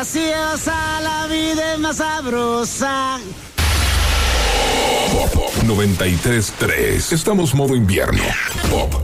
graciosa, la vida es más sabrosa. Pop 93.3. Estamos modo invierno. Pop